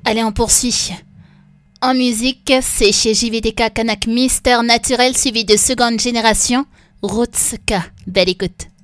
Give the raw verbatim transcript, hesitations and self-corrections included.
Allez, on poursuit. En musique, c'est chez J V D K Kanak Mister Naturel suivi de Seconde Génération, Roots K. Belle écoute.